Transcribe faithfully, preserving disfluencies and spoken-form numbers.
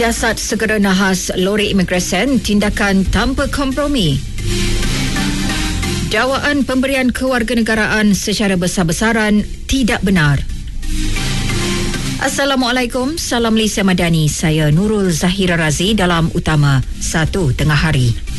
Siasat segera nahas lori imigresen, tindakan tanpa kompromi. Dakwaan pemberian kewarganegaraan secara besar-besaran tidak benar. Assalamualaikum, salam Malaysia Madani. Saya Nurul Zahira Razi dalam Utama satu Tengah Hari.